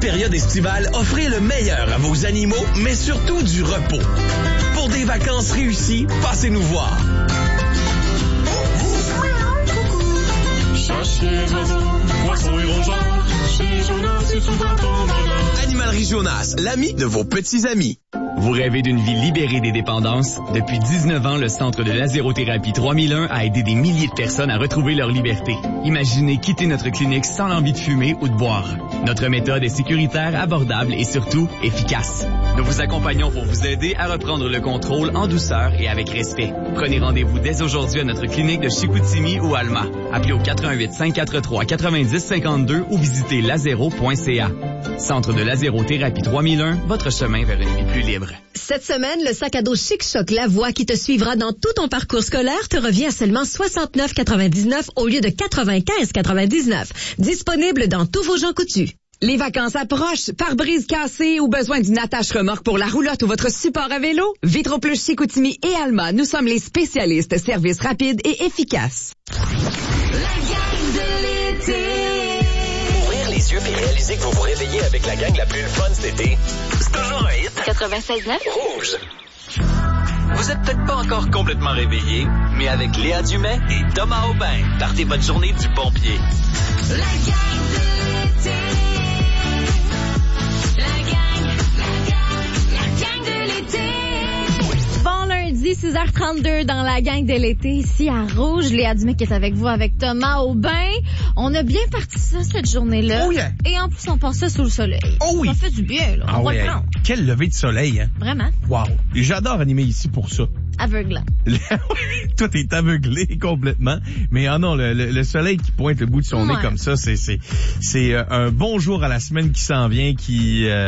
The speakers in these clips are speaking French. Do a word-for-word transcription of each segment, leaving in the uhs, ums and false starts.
période estivale, offrez le meilleur à vos animaux, mais surtout du repos. Pour des vacances réussies, passez-nous voir. Animalerie Jonas, l'ami de vos petits amis. Vous rêvez d'une vie libérée des dépendances? Depuis dix-neuf ans, le Centre de Lasérothérapie trois mille un a aidé des milliers de personnes à retrouver leur liberté. Imaginez quitter notre clinique sans l'envie de fumer ou de boire. Notre méthode est sécuritaire, abordable et surtout efficace. Nous vous accompagnons pour vous aider à reprendre le contrôle en douceur et avec respect. Prenez rendez-vous dès aujourd'hui à notre clinique de Chicoutimi ou Alma. Appelez au quatre un huit, cinq quatre trois, neuf zéro cinq deux ou visitez lazero point c a. Centre de Lasérothérapie trois mille un, votre chemin vers une vie plus libre. Cette semaine, le sac à dos Chic Choc Lavoie qui te suivra dans tout ton parcours scolaire te revient à seulement soixante-neuf quatre-vingt-dix-neuf au lieu de quatre-vingt-quinze quatre-vingt-dix-neuf. Disponible dans tous vos Jean Coutu. Les vacances approchent. Pare-brise cassé ou besoin d'une attache remorque pour la roulotte ou votre support à vélo? Vitro-Plus Chicoutimi et Alma, nous sommes les spécialistes. Service rapide et efficace. La gang de l'été. Ouvrir les yeux et réaliser que vous vous réveillez avec la gang la plus fun cet été, c'est toujours un hit. quatre-vingt-seize neuf Rouge. Vous êtes peut-être pas encore complètement réveillé, mais avec Léa Dumais et Thomas Aubin, partez votre journée du bon pied. La gang de l'été. La gang, la gang, la gang de l'été. Bon lundi, six heures trente-deux dans la gang de l'été, ici à Rouge. Léa Dumais qui est avec vous, avec Thomas Aubin. On a bien parti ça, cette journée-là. Oh yeah. Et en plus, on passe ça sous le soleil. Oh oui. Ça fait du bien, là. Ah on va oui, le prendre. quel lever de soleil, hein? Vraiment. Wow. J'adore animer ici pour ça. Aveuglant. Toi, t'es aveuglé complètement. Mais ah non, le, le, le soleil qui pointe le bout de son ouais. nez comme ça, c'est c'est c'est euh, un bon jour à la semaine qui s'en vient, qui... Euh,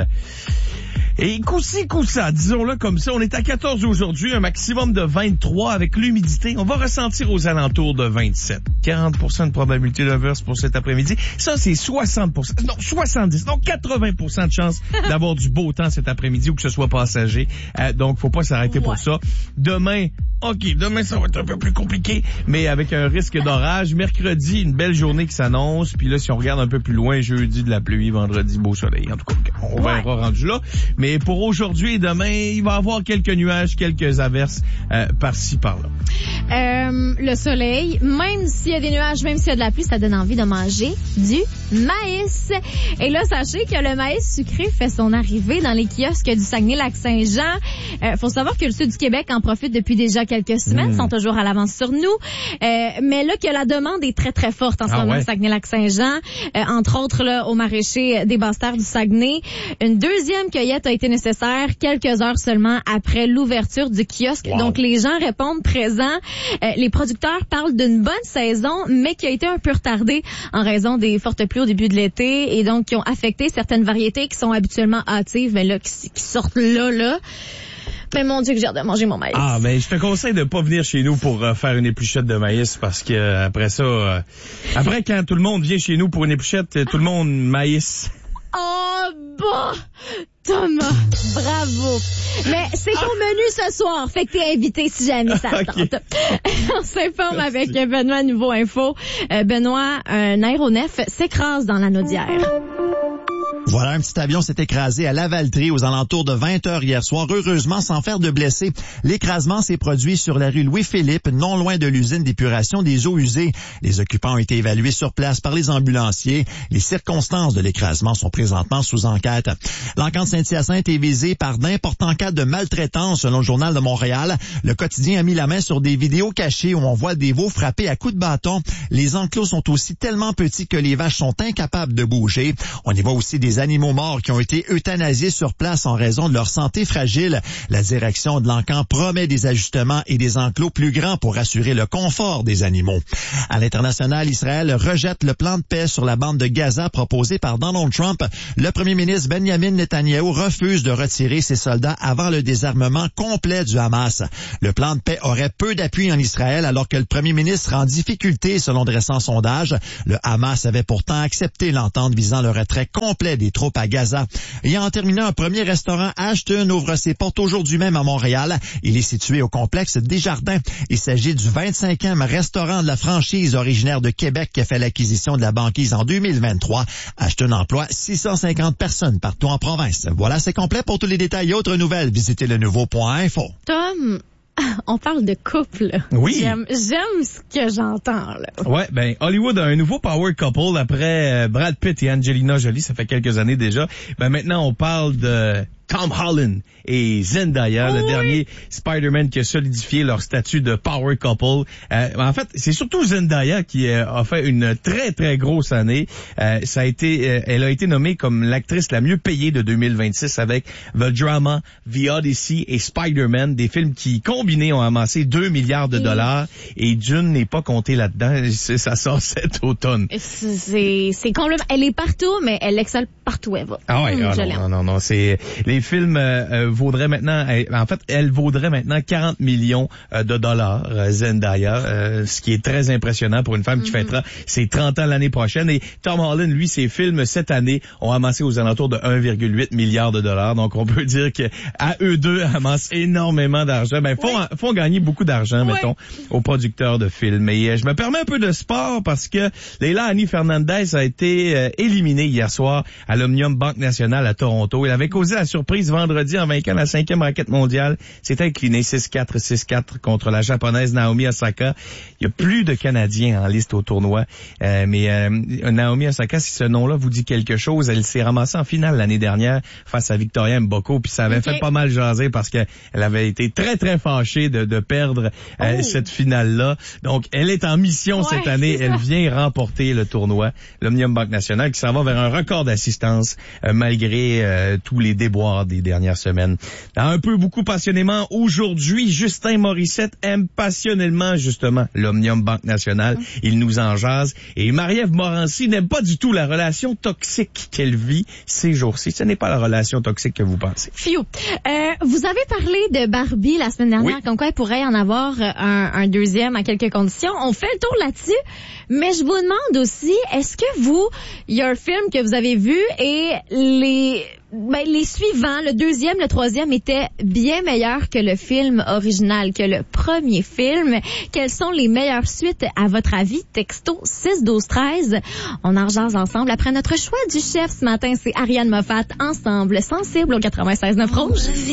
Et coup-ci, coup-ça, disons-le comme ça, on est à quatorze aujourd'hui, un maximum de vingt-trois avec l'humidité. On va ressentir aux alentours de vingt-sept. quarante pour cent de probabilité d'averse pour cet après-midi. Ça, c'est soixante pour cent, non, soixante-dix, non, quatre-vingts pour cent de chance d'avoir du beau temps cet après-midi ou que ce soit passager. Euh, donc, faut pas s'arrêter ouais. pour ça. Demain, OK, demain, ça va être un peu plus compliqué, mais avec un risque d'orage. Mercredi, une belle journée qui s'annonce. Puis là, si on regarde un peu plus loin, jeudi, de la pluie, vendredi, beau soleil. En tout cas, on va être rendu là. Mais pour aujourd'hui et demain, il va y avoir quelques nuages, quelques averses euh, par-ci, par-là. Euh, le soleil, même s'il y a des nuages, même s'il y a de la pluie, ça donne envie de manger du maïs. Et là, sachez que le maïs sucré fait son arrivée dans les kiosques du Saguenay-Lac-Saint-Jean. Euh, faut savoir que le sud du Québec en profite depuis déjà quelques semaines, mmh. sont toujours à l'avance sur nous. Euh, mais là, que la demande est très, très forte en ce ah moment ouais. au Saguenay-Lac-Saint-Jean. Euh, entre autres, là, au maraîcher des Basses-Terres du Saguenay. Une deuxième cueillette a été nécessaire quelques heures seulement après l'ouverture du kiosque. Wow. Donc, les gens répondent présents. Euh, les producteurs parlent d'une bonne saison, mais qui a été un peu retardée en raison des fortes pluies au début de l'été et donc qui ont affecté certaines variétés qui sont habituellement hâtives, mais là, qui, qui sortent là, là. Mais mon Dieu que j'ai hâte de manger mon maïs. Ah, mais je te conseille de pas venir chez nous pour euh, faire une épluchette de maïs parce que euh, après ça, euh, après quand tout le monde vient chez nous pour une épluchette, tout le monde maïs. Oh, bah! Thomas, bravo. Mais c'est ton ah. menu ce soir, fait que t'es invité si jamais ça te tente. On s'informe avec Benoît Nouveau Info. Euh, Benoît, un aéronef s'écrase dans la Naudière. Voilà, un petit avion s'est écrasé à Lavaltrie aux alentours de vingt heures hier soir, heureusement sans faire de blessés. L'écrasement s'est produit sur la rue Louis-Philippe, non loin de l'usine d'épuration des eaux usées. Les occupants ont été évalués sur place par les ambulanciers. Les circonstances de l'écrasement sont présentement sous enquête. L'encan de Saint-Hyacinthe est visé par d'importants cas de maltraitance, selon le Journal de Montréal. Le quotidien a mis la main sur des vidéos cachées où on voit des veaux frappés à coups de bâton. Les enclos sont aussi tellement petits que les vaches sont incapables de bouger. On y voit aussi des animaux morts qui ont été euthanasiés sur place en raison de leur santé fragile. La direction de l'encan promet des ajustements et des enclos plus grands pour assurer le confort des animaux. À l'international, Israël rejette le plan de paix sur la bande de Gaza proposé par Donald Trump. Le premier ministre Benjamin Netanyahu refuse de retirer ses soldats avant le désarmement complet du Hamas. Le plan de paix aurait peu d'appui en Israël alors que le premier ministre est en difficulté selon de récents sondages. Le Hamas avait pourtant accepté l'entente visant le retrait complet des des troupes à Gaza. Et en terminant, un premier restaurant Ashton ouvre ses portes aujourd'hui même à Montréal. Il est situé au complexe Desjardins. Il s'agit du vingt-cinquième restaurant de la franchise originaire de Québec qui a fait l'acquisition de la banquise en deux mille vingt-trois. Ashton emploie six cent cinquante personnes partout en province. Voilà, c'est complet. Pour tous les détails et autres nouvelles, visitez le nouveau point info. Tom, on parle de couple. Oui. J'aime, j'aime ce que j'entends, là. Ouais, ben, Hollywood a un nouveau power couple après euh, Brad Pitt et Angelina Jolie. Ça fait quelques années déjà. Ben, maintenant, on parle de Tom Holland et Zendaya, Oh le oui. dernier Spider-Man qui a solidifié leur statut de power couple. Euh, en fait, c'est surtout Zendaya qui euh, a fait une très, très grosse année. Euh, ça a été, euh, elle a été nommée comme l'actrice la mieux payée de deux mille vingt-six avec The Drama, The Odyssey et Spider-Man, des films qui, combinés, ont amassé deux milliards de dollars et Dune n'est pas compté là-dedans. C'est- Ça sort cet automne. C'est, c'est, c'est complètement, elle est partout, mais elle excelle partout où elle va. Ah ouais, Hum, ah je non, l'aime. non, non, non, c'est les films euh, euh, vaudraient maintenant, euh, en fait, elle vaudrait maintenant quarante millions euh, de dollars, euh, Zendaya, euh, ce qui est très impressionnant pour une femme qui Mm-hmm. fêtera ses trente ans l'année prochaine. Et Tom Holland, lui, ses films cette année ont amassé aux alentours de un virgule huit milliard de dollars. Donc, on peut dire que à eux deux amassent énormément d'argent. Ben, font, Oui. font gagner beaucoup d'argent, Oui. mettons, aux producteurs de films. Et euh, je me permets un peu de sport parce que Leila Annie Fernandez a été euh, éliminée hier soir à l'Omnium Banque Nationale à Toronto. Elle avait causé la surprise vendredi en vainquant la cinquième raquette mondiale. S'est inclinée six quatre, six quatre contre la japonaise Naomi Osaka. Il y a plus de Canadiens en liste au tournoi. Euh, mais euh, Naomi Osaka, si ce nom-là vous dit quelque chose, elle s'est ramassée en finale l'année dernière face à Victoria Mboko. Puis ça avait Okay. fait pas mal jaser parce que elle avait été très, très fâchée de, de perdre euh, Oh. cette finale-là. Donc, elle est en mission Ouais, cette année. c'est Elle ça. vient remporter le tournoi, l'Omnium Banque Nationale, qui s'en va vers un record d'assistance euh, malgré euh, tous les déboires des dernières semaines. Un peu beaucoup passionnément, aujourd'hui, Justin Morissette aime passionnellement, justement, l'Omnium Banque Nationale. Il nous en jase. Et Marie-Ève Morancy n'aime pas du tout la relation toxique qu'elle vit ces jours-ci. Ce n'est pas la relation toxique que vous pensez. Fiou. Euh, vous avez parlé de Barbie la semaine dernière, Oui. comme quoi il pourrait y en avoir euh, un, un deuxième à quelques conditions. On fait le tour là-dessus, mais je vous demande aussi, est-ce que vous, il y a un film que vous avez vu et les... Ben, les suivants, le deuxième, le troisième, étaient bien meilleurs que le film original, que le premier film. Quelles sont les meilleures suites, à votre avis? Texto six douze treize. On en jase ensemble après notre choix du chef ce matin. C'est Ariane Moffat, Ensemble, sensible au quatre-vingt-seize neuf Rouge.